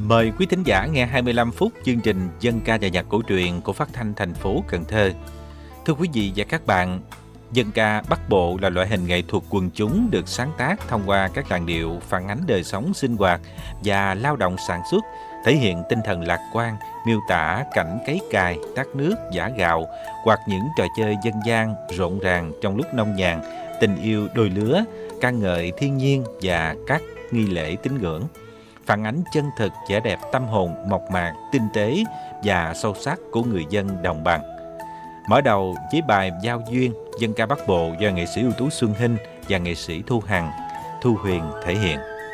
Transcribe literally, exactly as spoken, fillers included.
Mời quý thính giả nghe hai mươi lăm phút chương trình dân ca và nhạc cổ truyền của Phát thanh thành phố Cần Thơ. Thưa quý vị và các bạn, dân ca Bắc Bộ là loại hình nghệ thuật quần chúng được sáng tác thông qua các làn điệu phản ánh đời sống sinh hoạt và lao động sản xuất, thể hiện tinh thần lạc quan, miêu tả cảnh cấy cày, tát nước, giã gạo hoặc những trò chơi dân gian rộn ràng trong lúc nông nhàn, tình yêu đôi lứa, ca ngợi thiên nhiên và các nghi lễ tín ngưỡng. Phản ánh chân thực, vẻ đẹp tâm hồn, mộc mạc, tinh tế và sâu sắc của người dân đồng bằng. Mở đầu với bài Giao duyên, dân ca Bắc Bộ do nghệ sĩ ưu tú Xuân Hinh và nghệ sĩ Thu Hằng, Thu Huyền thể hiện.